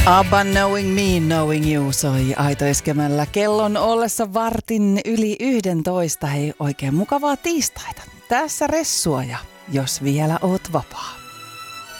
ABBA Knowing Me, Knowing You soi Aito Eskemällä kellon ollessa vartin yli 11. Hei, oikein mukavaa tiistaita. Tässä Ressua ja jos vielä oot vapaa.